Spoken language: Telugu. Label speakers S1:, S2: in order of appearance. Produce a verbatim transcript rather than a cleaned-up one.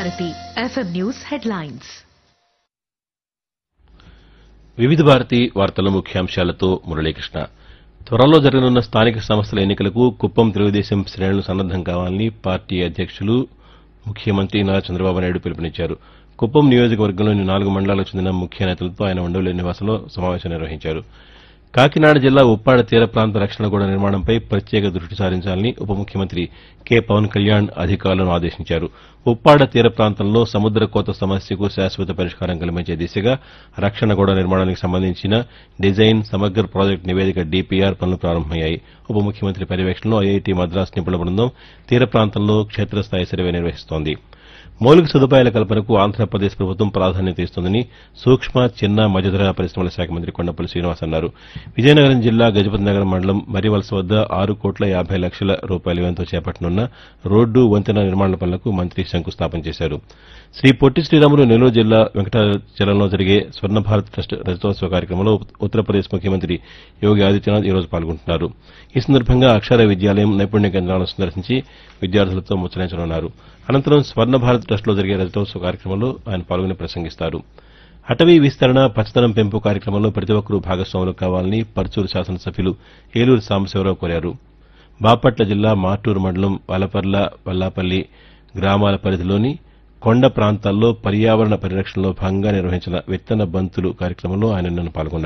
S1: Bharati FM news headlines.
S2: వివిధ భారతి వార్తల ముఖ్యాంశాలతో మురళీకృష్ణ. త్వరలో జరగనున్న స్థానిక సంస్థల ఎన్నికలకు కుప్పం తెలుగుదేశం శ్రేణులు సన్నద్దం కావాలని పార్టీ అధ్యక్షులు ముఖ్యమంత్రి నారా చంద్రబాబు నాయుడు పిలుపునిచ్చారు. కుప్పం నియోజకవర్గంలోని నాలుగు మండలాలకు చెందిన ముఖ్య నేతలతో ఆయన ఉండవల్లి నివాసంలో సమావేశం నిర్వహించారు. కాకినాడ జిల్లా ఉప్పాడ తీర ప్రాంత రక్షణ గోడ నిర్మాణంపై ప్రత్యేక దృష్టి సారించాలని ఉప ముఖ్యమంత్రి కె పవన్ కళ్యాణ్ అధికారులను ఆదేశించారు. ఉప్పాడ తీర ప్రాంతంలో సముద్ర కోత సమస్యకు శాశ్వత పరిష్కారం కల్పించే దిశగా రక్షణ గోడ నిర్మాణానికి సంబంధించిన డిజైన్ సమగ్ర ప్రాజెక్టు నివేదిక డీపీఆర్ పనులు ప్రారంభమయ్యాయి. ఉప ముఖ్యమంత్రి పర్యవేక్షణలో ఐఐటీ మద్రాస్ నిపుణుల బృందం తీర ప్రాంతంలో క్షేత్రస్థాయి సర్వే నిర్వహిస్తోంది. మౌలిక సదుపాయాల కల్పనకు ఆంధ్రప్రదేశ్ ప్రభుత్వం ప్రాధాన్యత ఇస్తోందని సూక్ష్మ, చిన్న, మధ్యతరహా పరిశ్రమల శాఖ మంత్రి కొండపల్లి శ్రీనివాస్ అన్నారు. విజయనగరం జిల్లా గజపతినగరం మండలం మర్రివలస వద్ద ఆరు కోట్ల యాబై లక్షల రూపాయల వ్యయంతో చేపట్టనున్న రోడ్డు, వంతెన నిర్మాణ పనులకు మంత్రి శంకుస్థాపన చేశారు. శ్రీ పొట్టి శ్రీరాములు నెల్లూరు జిల్లా వెంకటాచలంలో జరిగే స్వర్ణ భారత్ ట్రస్ట్ రజతోత్సవ కార్యక్రమంలో ఉత్తరప్రదేశ్ ముఖ్యమంత్రి యోగి ఆదిత్యనాథ్ ఈరోజు పాల్గొంటున్నారు. ఈ సందర్భంగా అక్షర విద్యాలయం, నైపుణ్య కేంద్రాలను సందర్శించి విద్యార్థులతో ముచ్చటించనున్నారు. అనంతరం స్వర్ణ భారత్ ట్రస్టులో జరిగే రజతోత్సవ కార్యక్రమంలో ఆయన పాల్గొని ప్రసంగిస్తారు. అటవీ విస్తరణ, పచ్చదనం పెంపు కార్యక్రమంలో ప్రతి ఒక్కరూ భాగస్వాములు కావాలని పర్చూరు శాసనసభ్యులు ఏలూరు సాంబశివరావు కోరారు. బాపట్ల జిల్లా మార్టూరు మండలం వలపర్ల, వల్లాపల్లి గ్రామాల పరిధిలోని కొండ ప్రాంతాల్లో పర్యావరణ పరిరక్షణలో భాగంగా నిర్వహించిన విత్తన బంతులు కార్యక్రమంలో ఆయన నిన్న పాల్గొన్నారు.